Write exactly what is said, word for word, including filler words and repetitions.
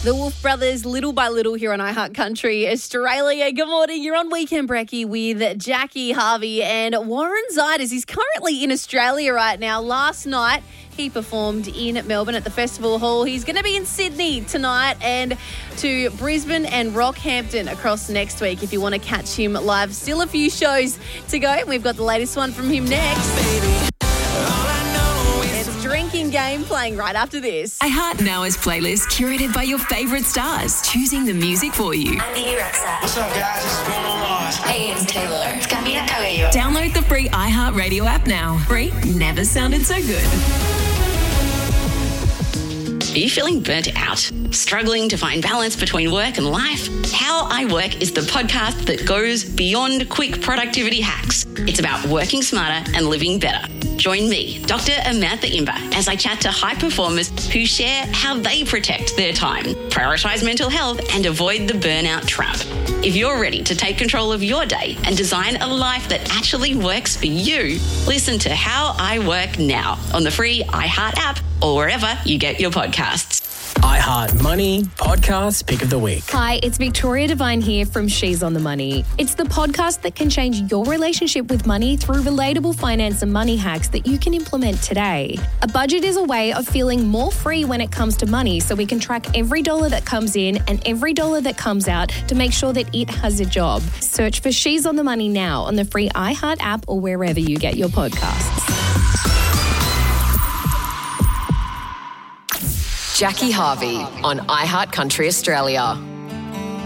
The Wolf Brothers, Little by Little, here on iHeart Country Australia. Good morning. You're on Weekend Brekkie with Jackie Harvey and Warren Ziders. He's currently in Australia right now. Last night, he performed in Melbourne at the Festival Hall. He's going to be in Sydney tonight and to Brisbane and Rockhampton across next week if you want to catch him live. Still a few shows to go. We've got the latest one from him next. Baby. Drinking Game playing right after this. iHeart Now is playlist curated by your favourite stars, choosing the music for you. I'm Biggie Rexha. What's up, guys? This is Bruno Mars. Hey, it's Taylor. It's Camila Cabello. Download the free iHeart Radio app now. Free never sounded so good. Are you feeling burnt out? Struggling to find balance between work and life? How I Work is the podcast that goes beyond quick productivity hacks. It's about working smarter and living better. Join me, Doctor Amantha Imber, as I chat to high performers who share how they protect their time, prioritise mental health and avoid the burnout trap. If you're ready to take control of your day and design a life that actually works for you, listen to How I Work now on the free iHeart app or wherever you get your podcasts. iHeart Money Podcast Pick of the Week. Hi, it's Victoria Devine here from She's on the Money. It's the podcast that can change your relationship with money through relatable finance and money hacks that you can implement today. A budget is a way of feeling more free when it comes to money, so we can track every dollar that comes in and every dollar that comes out to make sure that it has a job. Search for She's on the Money now on the free iHeart app or wherever you get your podcasts. Jackie Harvey on iHeart Country Australia.